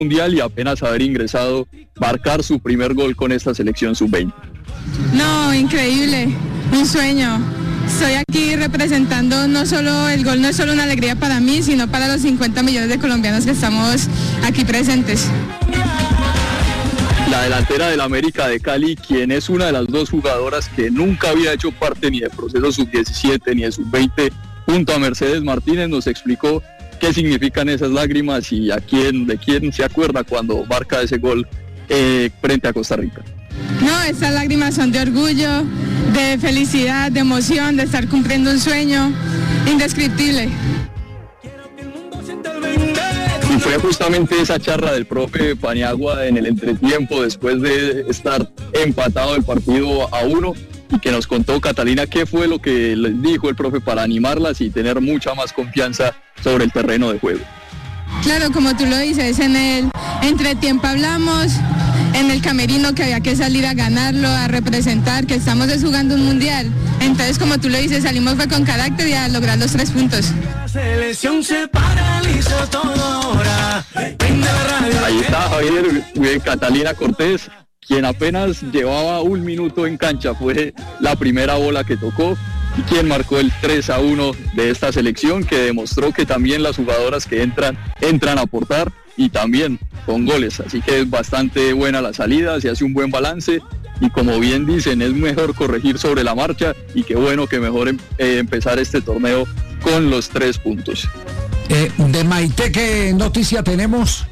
mundial y apenas haber ingresado, marcar su primer gol con esta selección sub-20. No, increíble, un sueño. Estoy aquí representando no solo el gol, no es solo una alegría para mí, sino para los 50 millones de colombianos que estamos aquí presentes. La delantera del América de Cali, quien es una de las dos jugadoras que nunca había hecho parte ni de proceso sub-17 ni de sub-20, junto a Mercedes Martínez, nos explicó qué significan esas lágrimas y de quién se acuerda cuando marca ese gol frente a Costa Rica. No, estas lágrimas son de orgullo, de felicidad, de emoción, de estar cumpliendo un sueño indescriptible. Y fue justamente esa charla del profe Paniagua en el entretiempo, después de estar empatado el partido a 1, y que nos contó Catalina qué fue lo que les dijo el profe para animarlas y tener mucha más confianza sobre el terreno de juego. Claro, como tú lo dices, en el entretiempo hablamos, en el camerino que había que salir a ganarlo, a representar, que estamos jugando un mundial. Entonces, como tú lo dices, salimos fue con carácter y a lograr los 3 puntos. Ahí está Javier, Catalina Cortés, quien apenas llevaba 1 minuto en cancha, fue la primera bola que tocó y quien marcó el 3-1 de esta selección, que demostró que también las jugadoras que entran a aportar y también con goles, así que es bastante buena la salida, se hace un buen balance y como bien dicen, es mejor corregir sobre la marcha y qué bueno que mejor empezar este torneo con los 3 puntos. De Maite, ¿qué noticia tenemos?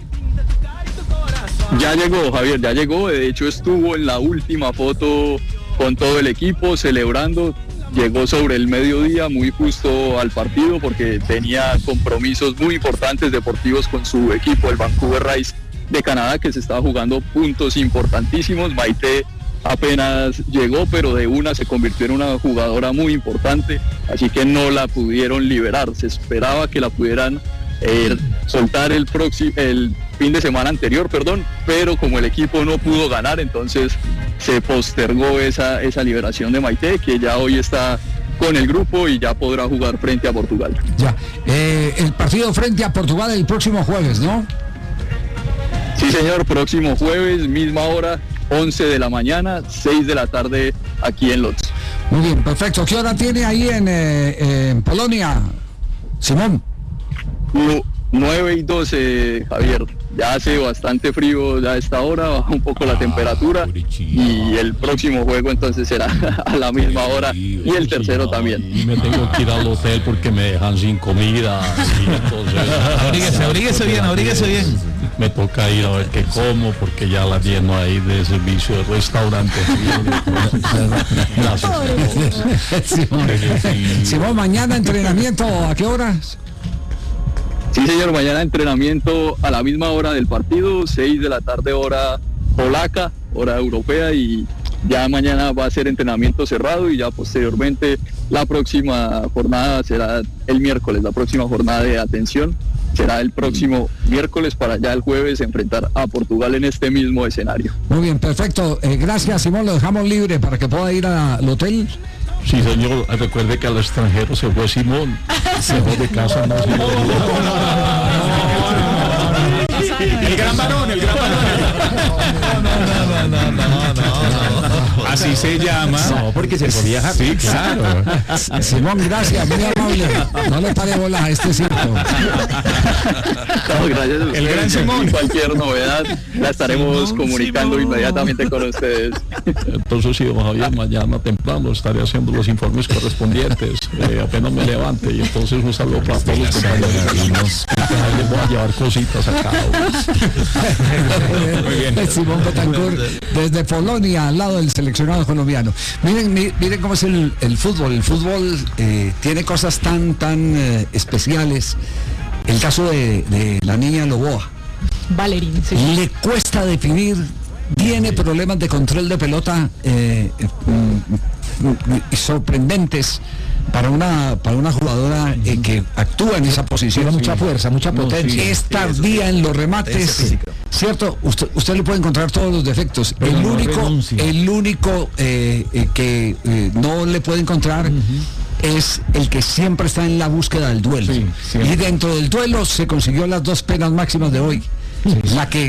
Ya llegó, Javier, ya llegó, de hecho estuvo en la última foto con todo el equipo celebrando. Llegó sobre el mediodía, muy justo al partido, porque tenía compromisos muy importantes deportivos con su equipo, el Vancouver Rice de Canadá, que se estaba jugando puntos importantísimos. Maite apenas llegó, pero de una se convirtió en una jugadora muy importante, así que no la pudieron liberar. Se esperaba que la pudieran soltar el fin de semana anterior, pero como el equipo no pudo ganar, entonces se postergó esa liberación de Maite, que ya hoy está con el grupo y ya podrá jugar frente a Portugal. Ya, el partido frente a Portugal el próximo jueves, ¿no? Sí, señor, próximo jueves, misma hora, 11 de la mañana, 6 de la tarde aquí en Lodz. Muy bien, perfecto. ¿Qué hora tiene ahí en Polonia, Simón? 9:12, Javier. Ya hace bastante frío ya a esta hora, baja un poco la temperatura y el próximo juego entonces será a la misma hora y el tercero también. Y me tengo que ir al hotel porque me dejan sin comida. Abríguese bien. Me toca ir a ver qué como porque ya la lleno ahí de servicio de restaurante. Simón, mañana entrenamiento, ¿a qué horas? Sí, señor, mañana entrenamiento a la misma hora del partido, 6 de la tarde hora polaca, hora europea, y ya mañana va a ser entrenamiento cerrado y ya posteriormente la próxima jornada será el miércoles, la próxima jornada de atención será el próximo miércoles para ya el jueves enfrentar a Portugal en este mismo escenario. Muy bien, perfecto. Gracias, Simón, lo dejamos libre para que pueda ir al hotel. Sí, señor, recuerde que al extranjero se fue Simón, se fue de casa, no se fue. El gran varón. No. Así se llama. No, porque se fue viajar. Sí, claro. Simón, gracias, muy amable. No le pare bolas a este circo. No, gracias a ustedes. El gran Simón. Cualquier novedad la estaremos comunicando inmediatamente con ustedes. Entonces, sí, don Javier, mañana temprano estaré haciendo los informes correspondientes. Apenas me levante y entonces un saludo para todos los compañeros. Les voy a llevar cositas acá. Muy bien. Simón Betancourt, desde Polonia, al lado del seleccionado colombiano. Miren cómo es el fútbol. El fútbol tiene cosas tan especiales. El caso de la niña Loboa. Valerín, sí. Le cuesta definir, tiene problemas de control de pelota sorprendentes para una jugadora que actúa en esa posición. Tiene mucha fuerza, mucha potencia. Es tardía en los remates, ¿cierto? Usted le puede encontrar todos los defectos. El único que no le puede encontrar es el que siempre está en la búsqueda del duelo. Y dentro del duelo se consiguió las 2 penas máximas de hoy. La que